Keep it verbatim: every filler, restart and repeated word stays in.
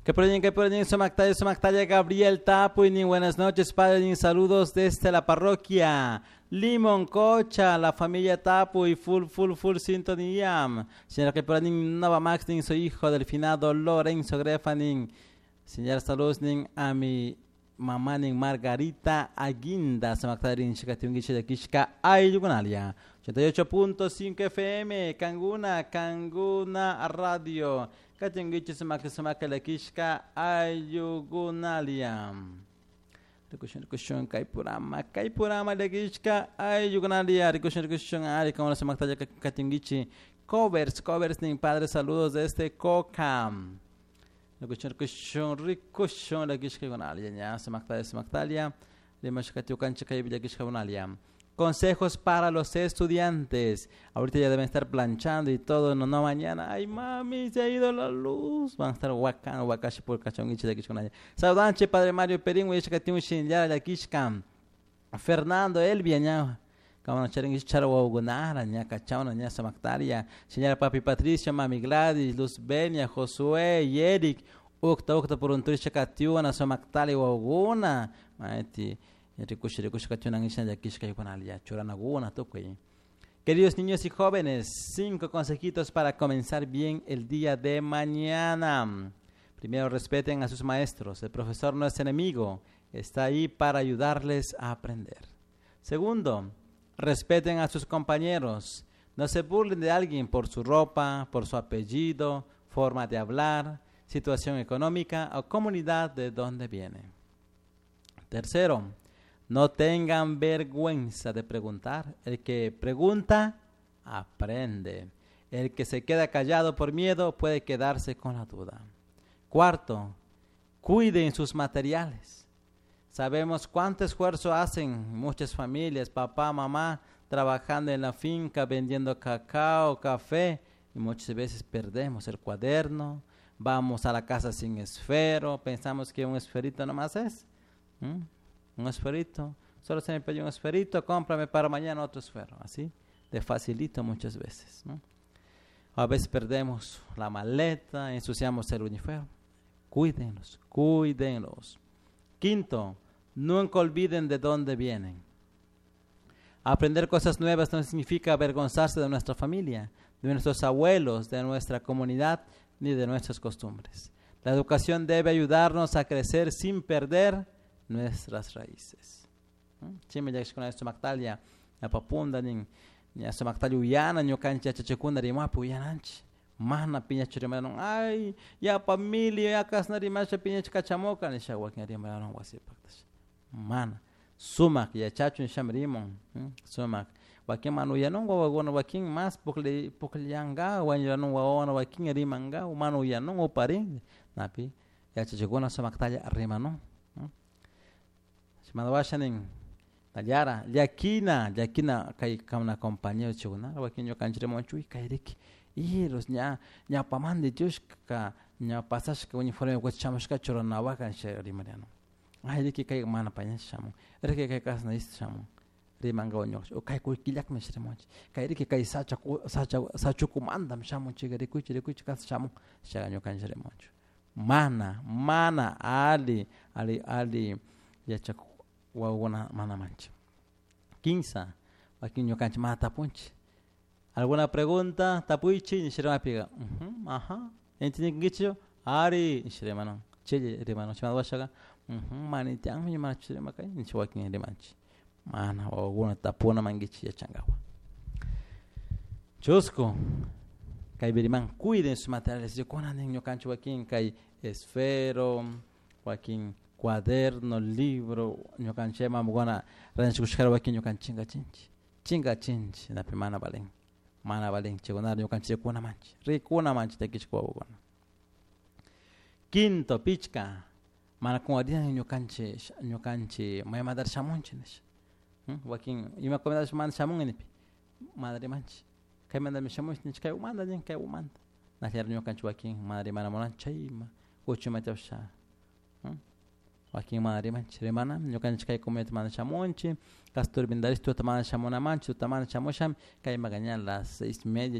Que por allí, que por allí, Somactaya, Somactaya, Gabriel Tapu, y buenas noches, padre, y saludos desde la parroquia Limón Cocha, la familia Tapu y full, full, full sintonía. Señora, que por allí, Nova Max, ni soy hijo del finado Lorenzo Grefanin. Señora, saludos nin a mi mamá nin Margarita Aguinda, Somactaya, y Chicatiunguiche de Kishka, Ayugunalia. ochenta y ocho punto cinco F M, Canguna, Canguna Radio. Katingichi Samaka Samaka Lakishka Ayugunalia. Rikushon Rikushon Kaipurama, Kaipurama Lakishka Ayugunalia. Rikushon Rikushon Ari, como la Samakta Katingichi. Covers, covers, nin padre, saludos de este Cocam. Rikushon Rikushon Rikushon Lakishka Gunalia, ya Samakta Samaktalia. Limashkatiukan Chakaibi Lakishka Gunalia. Consejos para los estudiantes. Ahorita ya deben estar planchando y todo. No, no, mañana. Ay, mami, se ha ido la luz. Van a estar huacano, huacashi por cachonguiche de Kishkonaya. Saudanche, padre Mario Perín, y Shakatiu Shinjara de Kishkam. Fernando Elvia, ña. Como charingish charo gunara, ña cachona, ña samactaria. Señora Papi Patricio, mami Gladys, Luz Benia, Josué y Eric. Ukta, ukta por un triche catiuna, samactaria waguna. Maeti. Queridos niños y jóvenes, cinco consejitos para comenzar bien el día de mañana. Primero, respeten a sus maestros. El profesor no es enemigo, está ahí para ayudarles a aprender. Segundo, respeten a sus compañeros. No se burlen de alguien por su ropa, por su apellido, forma de hablar, situación económica o comunidad de donde viene. Tercero, no tengan vergüenza de preguntar. El que pregunta, aprende. El que se queda callado por miedo puede quedarse con la duda. Cuarto, cuiden sus materiales. Sabemos cuánto esfuerzo hacen muchas familias, papá, mamá, trabajando en la finca, vendiendo cacao, café, y muchas veces perdemos el cuaderno, vamos a la casa sin esfero, pensamos que un esferito nomás es. ¿Mm? Un esferito, solo se me pidió un esferito, cómprame para mañana otro esfero, así, de facilito muchas veces, ¿no? A veces perdemos la maleta, ensuciamos el uniforme. Cuídenlos, cuídenlos. Quinto, nunca olviden de dónde vienen. Aprender cosas nuevas no significa avergonzarse de nuestra familia, de nuestros abuelos, de nuestra comunidad, ni de nuestras costumbres. La educación debe ayudarnos a crecer sin perder nuestras raíces. Chime ya con esto Mactalia, la papunda ni ya se Mactalia uyana ni cancha chachekunda ri ma puyananch. Mana piña chirimanon ay ya familia ya kasnari macha piña chachamoka ni shawak ni rimanon wasi paktas. Mana sumak ya chachu ni shamrimon sumak wakin manu yanon wawagona wakin mas pukli pukliyanga wanyanon wawana wakin rimanga manu yanon oparin napi ya chachekuna se Mactalia rimanon. Madawashanin Tayara, Yakina, Yakina, Kai Kamna compañero chuna, Wakin yo canchre monchu y Kairik, y los ña, ña paman de Jushka, ña pasashka uniforme with Chamashka Choronawaka and Sherry Mariano. I did Kai mana payan shamu, Reke Kasna is shamu, Rimangoños, o Kai Kilak Meshremonch, Kairiki Kai Sacha Sachukumandam Shamu Chigarikuchi, Rikuchikas Shamu, Shaganyo canchre monchu. Mana, mana, Ali, Ali, Ali, Yachaku. Wawuna mana mancha. Quinza, aquí yo cancha más tapunchi. ¿Alguna pregunta? Tapuichi, ni shirema piga. Ajá. ¿Entienden qué dicho? Ari, ni shirema no. Chile, remano, chima washaga. Mani tiang mi mana shirema kai, ni chwakin remanchi. Mana, wawuna tapuna mangichi ya changawa. Chusco. Kai beriman, cuiden sus materiales. Yo con yo cancho wakin kai esfero, wakin cuaderno, libro, ño canche mamugona, ranch kushkara wakin ño canchinga chinchi, chinga chinchi, na pimana balen, mana balen, chegonar ño canche kuna manchi, ricuna manchi te kichkwa bugona. Quinto, pichka, mana con adina ño canche, ño canche, may madar shamunchinish, wakin, ima comida man shamun enipi, madre manchi, kay mandar mi shamunchinish, kay umanda jen, kay umanda, na her ño canche wakin, madre mana monan chayma, uchu matawsha. Wakin madre manchi remana yo kan chkai comet man chamonchi castor bindaris tu tamana chamona manchi tu tamana chamosham kai magañan las seis y media